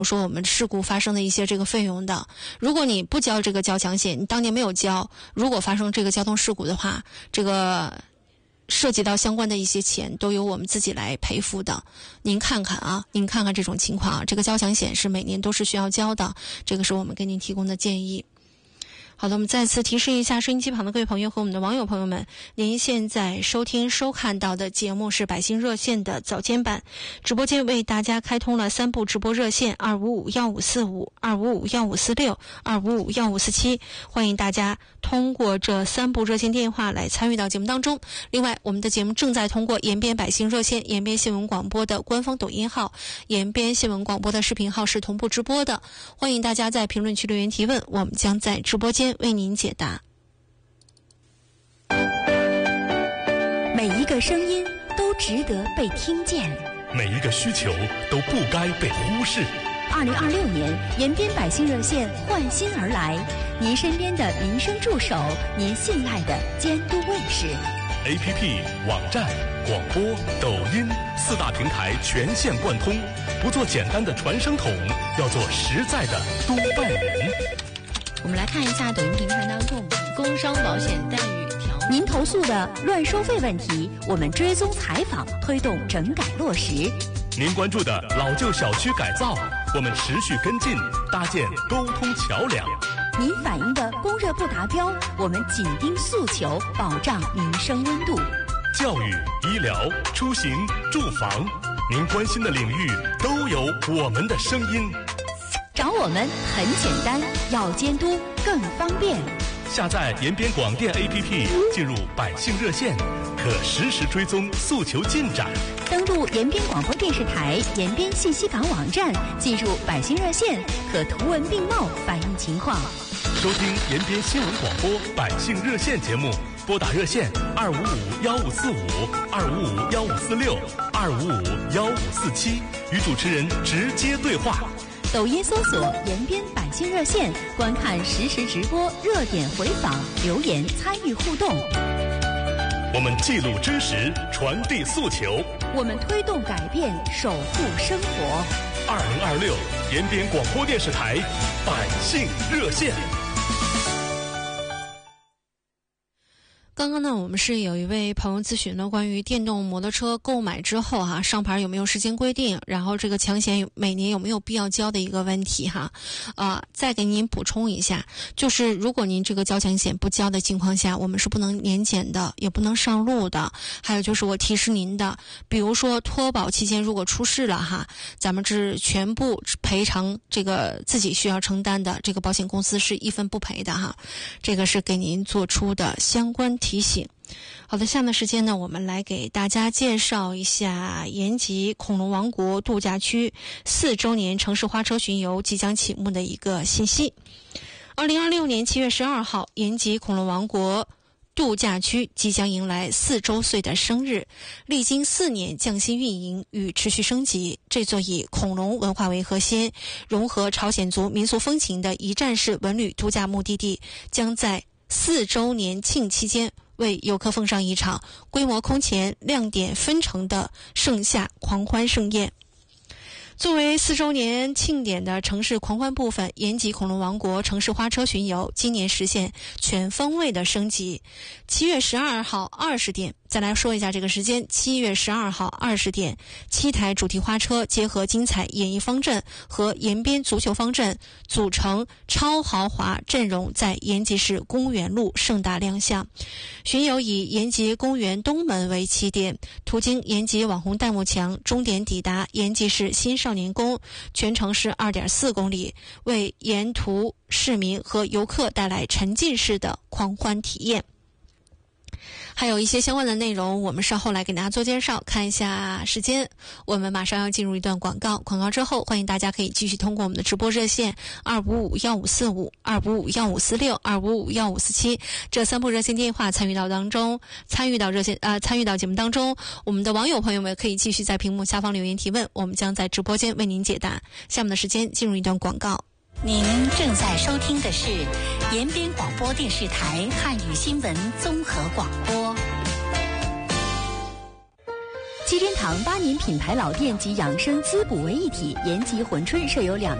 说我们事故发生的一些这个费用的。如果你不交这个交强险，你当年没有交，如果发生这个交通事故的话，这个涉及到相关的一些钱都由我们自己来赔付的。您看看这种情况啊，这个交强险是每年都是需要交的，这个是我们给您提供的建议。好的，我们再次提示一下收音机旁的各位朋友和我们的网友朋友们，您现在收听收看到的节目是百姓热线的早间版，直播间为大家开通了3部直播热线2551545、2551546、2551547，欢迎大家通过这3部热线电话来参与到节目当中。另外，我们的节目正在通过延边百姓热线、延边新闻广播的官方抖音号、延边新闻广播的视频号是同步直播的，欢迎大家在评论区留言提问，我们将在直播间为您解答。 每一个声音都值得被听见， 每一个需求都不该被忽视。 2026年，延边百姓热线焕新而来，您身边的民生助手，您信赖的监督卫士。 APP、网站、广播、抖音4大平台全线贯通，不做简单的传声筒，要做实在的督办人。 我们来看一下抖音平台当中工伤保险待遇条文。 您投诉的乱收费问题，我们追踪采访，推动整改落实。 您关注的老旧小区改造，我们持续跟进，搭建沟通桥梁。 您反映的供热不达标，我们紧盯诉求，保障民生温度。 教育、医疗、出行、住房，您关心的领域都有我们的声音。 找我们很简单，要监督更方便。 下载延边广电 APP， 进入百姓热线，可实时追踪诉求进展。 登录延边广播电视台延边信息港网站，进入百姓热线，可图文并茂反映情况。 收听延边新闻广播百姓热线节目，拨打热线2551545、2551546、2551547，与主持人直接对话。 抖音搜索延边百姓热线，观看实时直播、热点回访、留言参与互动。 我们记录真实，传递诉求， 我们推动改变，守护生活。 2026延边广播电视台百姓热线。 刚刚呢，我们是有一位朋友咨询了关于电动摩托车购买之后上牌有没有时间规定，然后这个强险每年有没有必要交的一个问题再给您补充一下，就是如果您这个交强险不交的情况下，我们是不能年检的，也不能上路的。还有就是我提示您的，比如说脱保期间如果出事了咱们是全部赔偿这个自己需要承担的，这个保险公司是一分不赔的这个是给您做出的相关提醒。好的，下面时间呢，我们来给大家介绍一下延吉恐龙王国度假区4周年城市花车巡游即将启幕的一个信息。2026年7月12号，延吉恐龙王国度假区即将迎来4周岁的生日，历经4年匠心运营与持续升级，这座以恐龙文化为核心，融合朝鲜族民俗风情的一站式文旅度假目的地，将在4周年庆期间为游客奉上一场规模空前、亮点纷呈的盛夏狂欢盛宴。作为4周年庆典的城市狂欢部分，延吉恐龙王国城市花车巡游今年实现全方位的升级。7月12号20点，再来说一下这个时间，7月12号20点，7台主题花车结合精彩演艺方阵和延边足球方阵，组成超豪华阵容，在延吉市公园路盛大亮相。巡游以延吉公园东门为起点，途经延吉网红弹幕墙，终点抵达延吉市新少年宫，全程是2.4公里，为沿途市民和游客带来沉浸式的狂欢体验。还有一些相关的内容，我们稍后来给大家做介绍。看一下时间，我们马上要进入一段广告。广告之后，欢迎大家可以继续通过我们的直播热线2551545、2551546、2551547这3部热线电话参与到节目当中。我们的网友朋友们可以继续在屏幕下方留言提问，我们将在直播间为您解答。下面的时间进入一段广告。 您正在收听的是延边广播电视台汉语新闻综合广播。 七珍堂8年品牌老店及养生滋补为一体，延吉珲春设有2